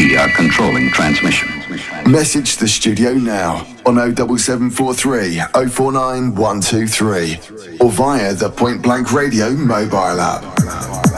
We are controlling transmission. Message the studio now on 07743 049 123 or via the Point Blank Radio mobile app.